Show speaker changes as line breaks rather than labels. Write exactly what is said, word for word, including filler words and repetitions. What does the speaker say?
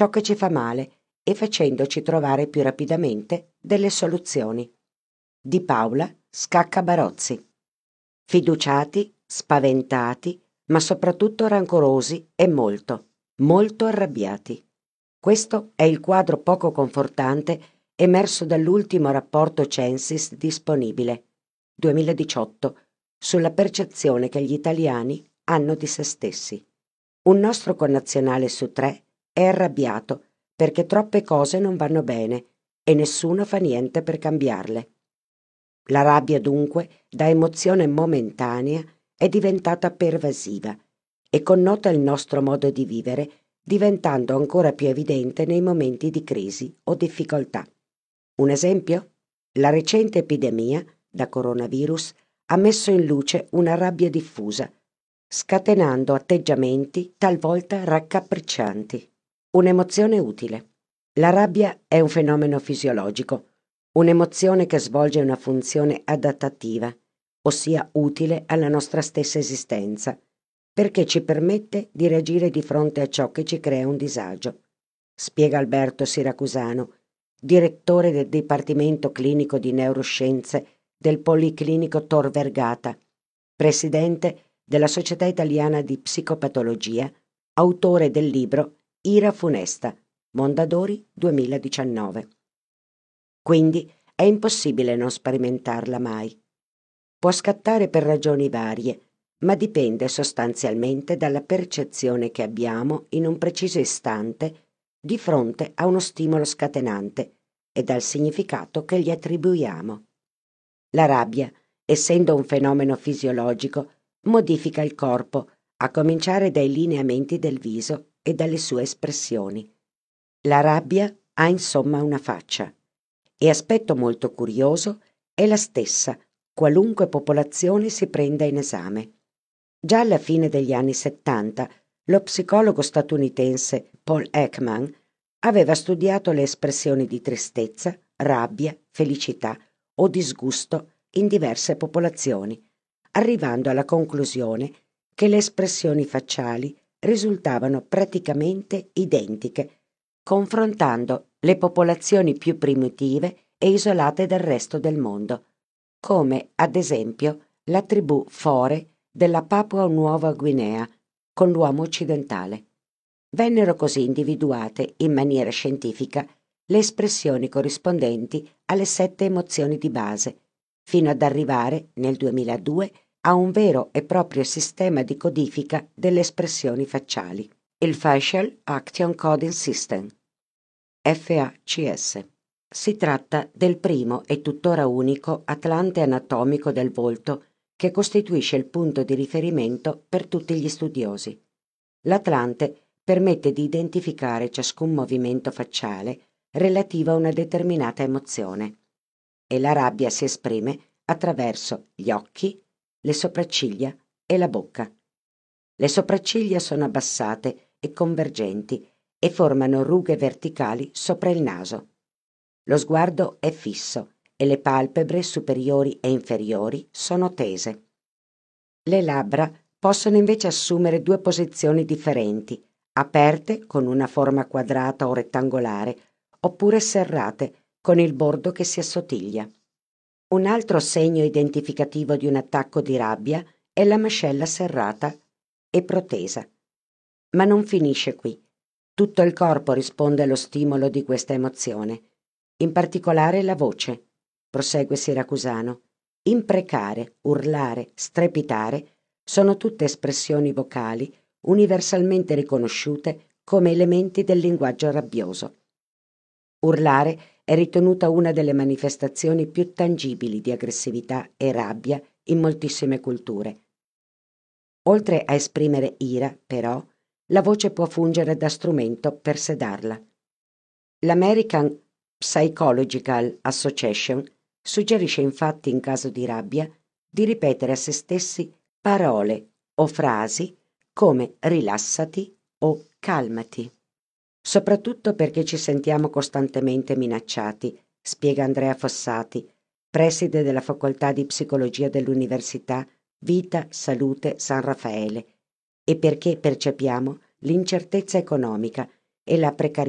ciò che ci fa male e facendoci trovare più rapidamente delle soluzioni. Di Paola Scacca-Barozzi. Fiduciati, spaventati, ma soprattutto rancorosi e molto, molto arrabbiati. Questo è il quadro poco confortante emerso dall'ultimo rapporto Censis disponibile, duemiladiciotto, sulla percezione che gli italiani hanno di se stessi. Un nostro connazionale su tre è arrabbiato perché troppe cose non vanno bene e nessuno fa niente per cambiarle. La rabbia, dunque, da emozione momentanea, è diventata pervasiva e connota il nostro modo di vivere, diventando ancora più evidente nei momenti di crisi o difficoltà. Un esempio? La recente epidemia da coronavirus ha messo in luce una rabbia diffusa, scatenando atteggiamenti talvolta raccapriccianti. Un'emozione utile. La rabbia è un fenomeno fisiologico, un'emozione che svolge una funzione adattativa, ossia utile alla nostra stessa esistenza, perché ci permette di reagire di fronte a ciò che ci crea un disagio, spiega Alberto Siracusano, direttore del Dipartimento Clinico di Neuroscienze del Policlinico Tor Vergata, presidente della Società Italiana di Psicopatologia, autore del libro Ira funesta, Mondadori duemiladiciannove. Quindi è impossibile non sperimentarla mai. Può scattare per ragioni varie, ma dipende sostanzialmente dalla percezione che abbiamo in un preciso istante di fronte a uno stimolo scatenante e dal significato che gli attribuiamo. La rabbia, essendo un fenomeno fisiologico, modifica il corpo, a cominciare dai lineamenti del viso e dalle sue espressioni. La rabbia ha insomma una faccia e, aspetto molto curioso, è la stessa qualunque popolazione si prenda in esame. Già alla fine degli anni settanta lo psicologo statunitense Paul Ekman aveva studiato le espressioni di tristezza, rabbia, felicità o disgusto in diverse popolazioni, arrivando alla conclusione che le espressioni facciali risultavano praticamente identiche, confrontando le popolazioni più primitive e isolate del resto del mondo, come ad esempio la tribù Fore della Papua Nuova Guinea con l'uomo occidentale. Vennero così individuate in maniera scientifica le espressioni corrispondenti alle sette emozioni di base, fino ad arrivare nel duemiladue a un vero e proprio sistema di codifica delle espressioni facciali, il Facial Action Coding System, F A C S. Si tratta del primo e tuttora unico atlante anatomico del volto che costituisce il punto di riferimento per tutti gli studiosi. L'atlante permette di identificare ciascun movimento facciale relativo a una determinata emozione e la rabbia si esprime attraverso gli occhi, le sopracciglia e la bocca. Le sopracciglia sono abbassate e convergenti e formano rughe verticali sopra il naso. Lo sguardo è fisso e le palpebre superiori e inferiori sono tese. Le labbra possono invece assumere due posizioni differenti, aperte con una forma quadrata o rettangolare, oppure serrate con il bordo che si assottiglia. Un altro segno identificativo di un attacco di rabbia è la mascella serrata e protesa. Ma non finisce qui. Tutto il corpo risponde allo stimolo di questa emozione, in particolare la voce, prosegue Siracusano. Imprecare, urlare, strepitare sono tutte espressioni vocali universalmente riconosciute come elementi del linguaggio rabbioso. Urlare è ritenuta una delle manifestazioni più tangibili di aggressività e rabbia in moltissime culture. Oltre a esprimere ira, però, la voce può fungere da strumento per sedarla. L'American Psychological Association suggerisce infatti in caso di rabbia di ripetere a se stessi parole o frasi come rilassati o calmati. Soprattutto perché ci sentiamo costantemente minacciati, spiega Andrea Fossati, preside della facoltà di psicologia dell'Università Vita Salute San Raffaele, e perché percepiamo l'incertezza economica e la precarietà